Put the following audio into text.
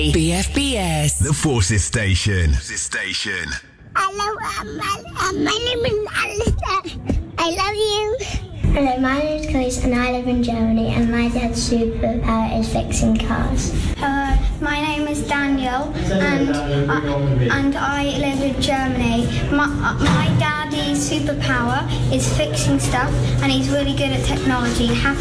BFBS. The Forces Station. Hello, my name is Alistair. I love you. Hello, my name is Chris and I live in Germany and my dad's superpower is fixing cars. Hello, my name is Daniel and I live in Germany. My daddy's superpower is fixing stuff and he's really good at technology. Happy